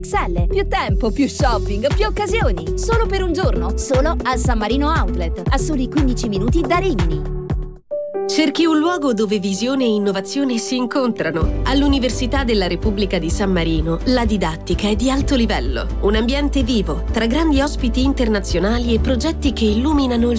XL. Più tempo, più shopping, più occasioni. Solo per un giorno, solo al San Marino Outlet, a soli 15 minuti da Rimini. Cerchi un luogo dove visione e innovazione si incontrano. All'Università della Repubblica di San Marino la didattica è di alto livello. Un ambiente vivo, tra grandi ospiti internazionali e progetti che illuminano il